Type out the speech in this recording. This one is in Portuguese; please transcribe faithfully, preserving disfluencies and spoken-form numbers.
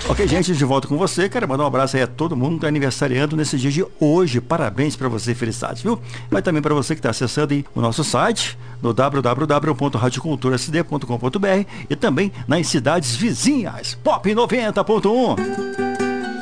Ok, gente, de volta com você. Quero mandar um abraço aí a todo mundo que está aniversariando nesse dia de hoje. Parabéns para você, felicidades, viu? Mas também para você que está acessando aí o nosso site no w w w ponto rádio cultura s d ponto com ponto b r e também nas cidades vizinhas. Pop noventa ponto um.